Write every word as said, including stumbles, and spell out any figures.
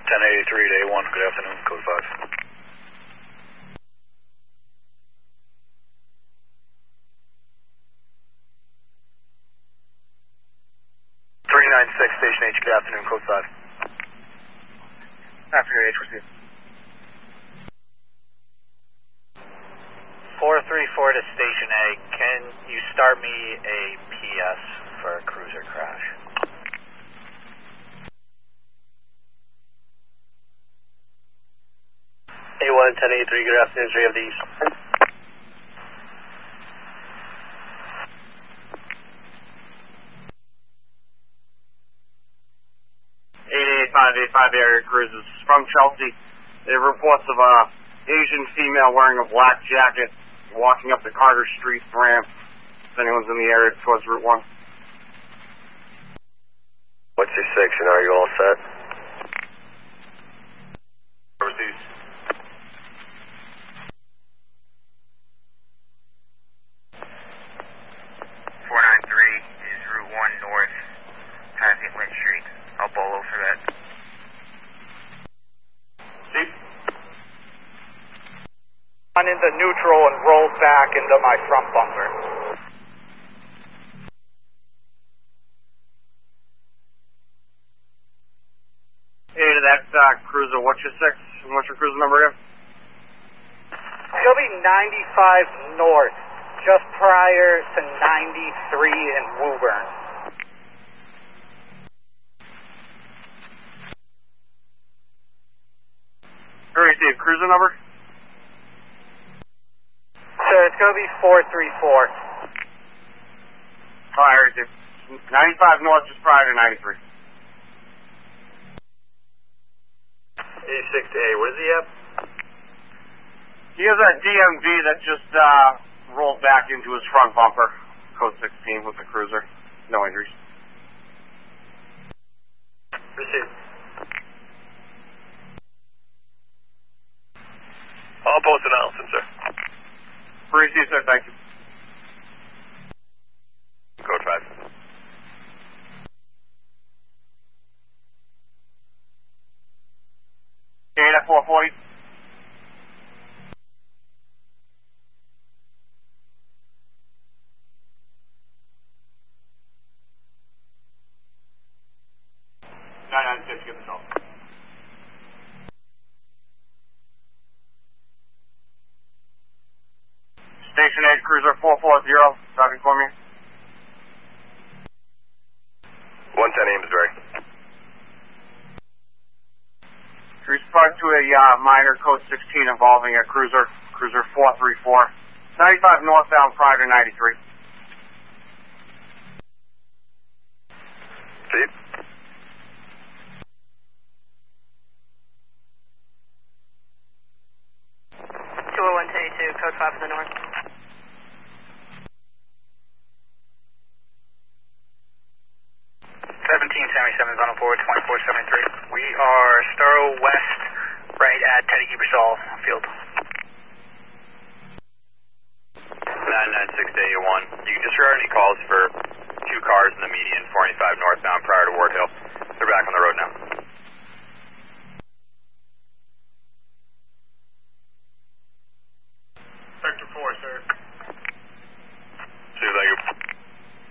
ten eighty-three to A one, good afternoon, code five. three nine six, Station H, good afternoon, code five. Afternoon, H, received. four three four to Station A, can you start me a P S for a cruiser crash? A one, ten eighty-three, good afternoon, three of these. eight eight five eight five area cruises from Chelsea. They have reports of a Asian female wearing a black jacket walking up the Carter Street ramp. If anyone's in the area towards Route one. What's your section? Are you all set? Overseas. four nine three is Route one North, passing Lynch Street. I'll bolo for that. See? I'm into neutral and rolled back into my front bumper. Hey, to that uh, cruiser, what's your six? And what's your cruiser number again? It's going to be ninety-five north, just prior to ninety-three in Woburn. Received. Cruiser number? Sir, it's going to be four three four. Oh, I received. ninety-five north, just prior to ninety-three. eighty-six to A, what is he at? He has a D M V that just uh, rolled back into his front bumper. Code sixteen with the cruiser. No injuries. Received. All post announcement, sir. Received, sir. Thank you. Code five. eight at four forty. nine nine six, give the call. Station eight, cruiser four four zero, traffic for me. one ten Amesbury. Respond to a uh, minor code sixteen involving a cruiser, cruiser four three four. ninety-five northbound prior to ninety-three. See? two oh one ten eighty-two, code five for the north. seventeen seventy-seven is on a forward, twenty-four seventy-three. We are Starro West, right at Teddy Ebersol Field. nine nine six to A one. You can disregard any calls for two cars